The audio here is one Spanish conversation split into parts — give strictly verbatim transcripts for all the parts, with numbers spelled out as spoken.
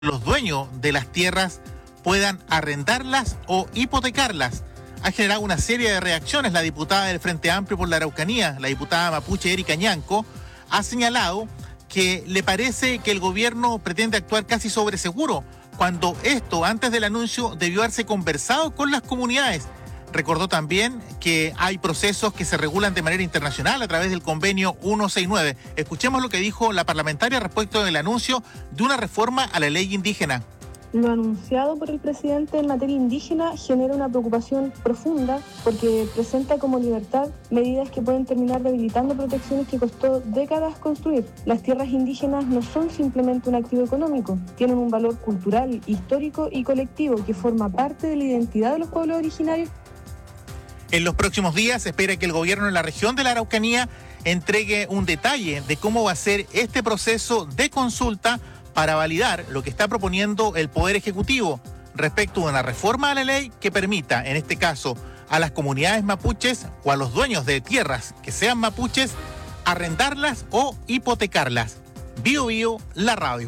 los dueños de las tierras puedan arrendarlas o hipotecarlas. Ha generado una serie de reacciones. La diputada del Frente Amplio por la Araucanía, la diputada mapuche Erika Ñanco, ha señalado que le parece que el gobierno pretende actuar casi sobre seguro, cuando esto, antes del anuncio, debió haberse conversado con las comunidades. Recordó también que hay procesos que se regulan de manera internacional a través del convenio ciento sesenta y nueve. Escuchemos lo que dijo la parlamentaria respecto del anuncio de una reforma a la ley indígena. Lo anunciado por el presidente en materia indígena genera una preocupación profunda porque presenta como libertad medidas que pueden terminar debilitando protecciones que costó décadas construir. Las tierras indígenas no son simplemente un activo económico, tienen un valor cultural, histórico y colectivo que forma parte de la identidad de los pueblos originarios. En los próximos días se espera que el gobierno en la región de la Araucanía entregue un detalle de cómo va a ser este proceso de consulta para validar lo que está proponiendo el Poder Ejecutivo respecto a una reforma a la ley que permita, en este caso, a las comunidades mapuches o a los dueños de tierras que sean mapuches, arrendarlas o hipotecarlas. Bio Bio, la radio.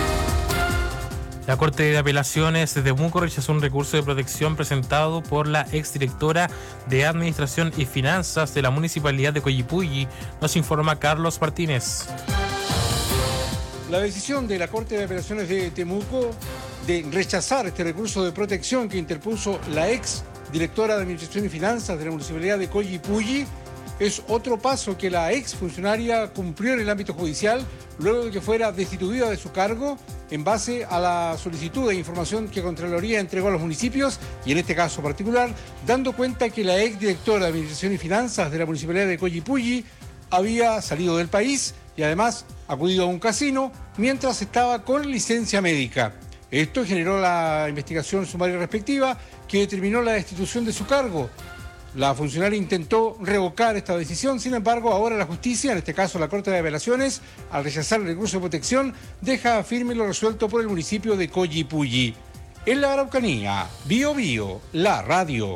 La Corte de Apelaciones de Temuco rechazó un recurso de protección presentado por la exdirectora de Administración y Finanzas de la Municipalidad de Coyipulli. Nos informa Carlos Martínez. La decisión de la Corte de Apelaciones de Temuco de rechazar este recurso de protección que interpuso la ex directora de Administración y Finanzas de la Municipalidad de Coyipulli es otro paso que la ex funcionaria cumplió en el ámbito judicial luego de que fuera destituida de su cargo en base a la solicitud de información que Contraloría entregó a los municipios y en este caso particular, dando cuenta que la ex directora de Administración y Finanzas de la Municipalidad de Coyipulli había salido del país y además acudido a un casino mientras estaba con licencia médica. Esto generó la investigación sumaria respectiva que determinó la destitución de su cargo. La funcionaria intentó revocar esta decisión, sin embargo, ahora la justicia, en este caso la Corte de Apelaciones, al rechazar el recurso de protección, deja firme lo resuelto por el municipio de Coyipulli. En la Araucanía, Bio Bio, la radio.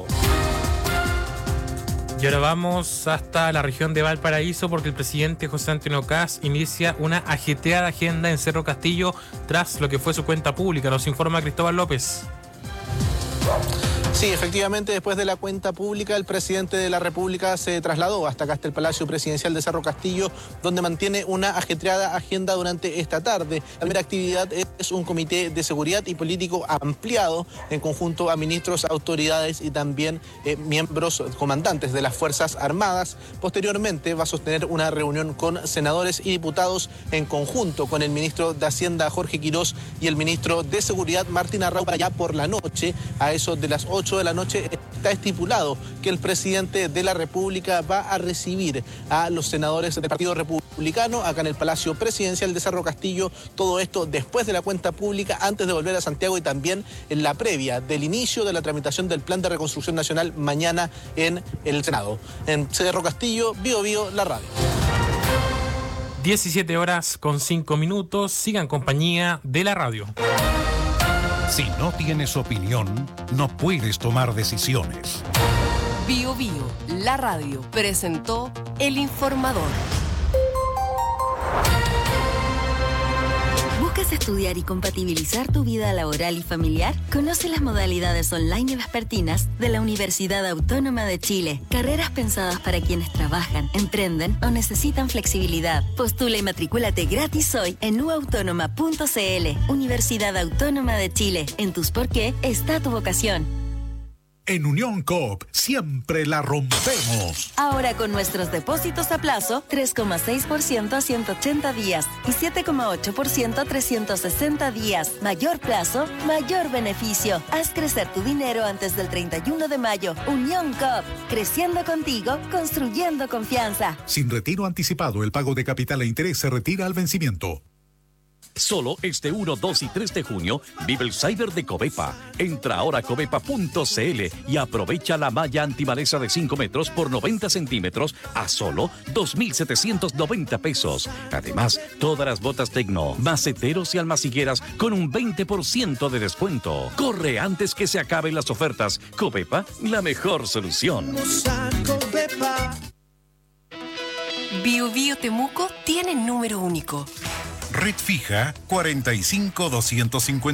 Y ahora vamos hasta la región de Valparaíso porque el presidente José Antonio Kast inicia una ajetreada agenda en Cerro Castillo tras lo que fue su cuenta pública. Nos informa Cristóbal López. Sí, efectivamente, después de la cuenta pública, el presidente de la República se trasladó hasta acá, hasta el Palacio Presidencial de Cerro Castillo, donde mantiene una ajetreada agenda durante esta tarde. La primera actividad es un comité de seguridad y político ampliado en conjunto a ministros, autoridades y también eh, miembros comandantes de las Fuerzas Armadas. Posteriormente va a sostener una reunión con senadores y diputados en conjunto con el ministro de Hacienda, Jorge Quirós, y el ministro de Seguridad, Martín Arrau, ya por la noche, a eso de las ocho de la noche. Está estipulado que el presidente de la República va a recibir a los senadores del Partido Republicano acá en el Palacio Presidencial de Cerro Castillo. Todo esto después de la cuenta pública, antes de volver a Santiago y también en la previa del inicio de la tramitación del Plan de Reconstrucción Nacional mañana en el Senado. En Cerro Castillo, Bio Bio, la radio. diecisiete horas con cinco minutos. Sigan compañía de la radio. Si no tienes opinión, no puedes tomar decisiones. Bio Bio, la radio, presentó El Informador. ¿Buscas estudiar y compatibilizar tu vida laboral y familiar? Conoce las modalidades online y vespertinas de la Universidad Autónoma de Chile. Carreras pensadas para quienes trabajan, emprenden o necesitan flexibilidad. Postula y matricúlate gratis hoy en u autónoma punto c l. Universidad Autónoma de Chile. En tus por qué está tu vocación. En Unión Coop siempre la rompemos. Ahora con nuestros depósitos a plazo, tres coma seis por ciento a ciento ochenta días y siete coma ocho por ciento a trescientos sesenta días. Mayor plazo, mayor beneficio. Haz crecer tu dinero antes del treinta y uno de mayo. Unión Coop, creciendo contigo, construyendo confianza. Sin retiro anticipado, el pago de capital e interés se retira al vencimiento. Solo este uno, dos y tres de junio vive el Cyber de Covepa. Entra ahora a covepa punto c l y aprovecha la malla antimaleza de cinco metros por noventa centímetros a solo dos mil setecientos noventa pesos. Además, todas las botas Tecno, maceteros y almacigueras con un veinte por ciento de descuento. Corre antes que se acaben las ofertas. Covepa, la mejor solución. Bio Bio Temuco tiene número único. Red fija cuarenta y cinco doscientos cincuenta.